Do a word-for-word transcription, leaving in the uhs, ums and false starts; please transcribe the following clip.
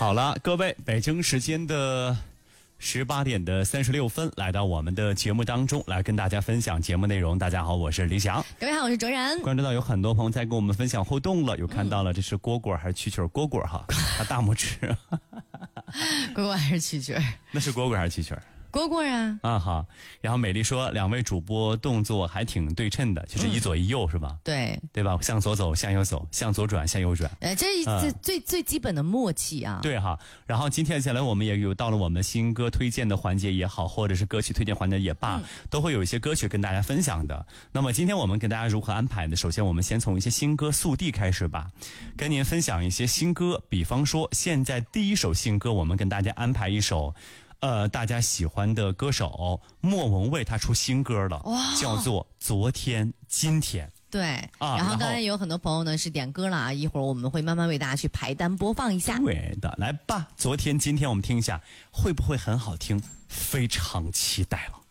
好了，各位，北京时间的十八点的三十六分，来到我们的节目当中，来跟大家分享节目内容。大家好，我是李想。 各位好，我是卓然。 关注到有很多朋友在跟我们分享互动了，有看到了，这是蝈蝈还是蛐蛐？蝈蝈哈，他大拇指。 蝈蝈还是蛐蛐？ 那是蝈蝈还是蛐蛐？ 蝈蝈啊。 啊好，然后美丽说两位主播动作还挺对称的，就是一左一右、嗯、是吧？ 对对吧？向左走，向右走，向左转，向右转。 呃，这是、嗯、最最基本的默契啊。 对哈。然后今天下来我们也有到了我们新歌推荐的环节也好，或者是歌曲推荐环节也罢、嗯，都会有一些歌曲跟大家分享的。那么今天我们跟大家如何安排呢？首先我们先从一些新歌速递开始吧，跟您分享一些新歌。比方说现在第一首新歌，我们跟大家安排一首呃，大家喜欢的歌手莫文蔚，他出新歌了，叫做《昨天今天》。 对、啊，然后当然有很多朋友呢是点歌了啊，一会儿我们会慢慢为大家去排单播放一下。 对的，来吧，昨天今天我们听一下，会不会很好听？非常期待了。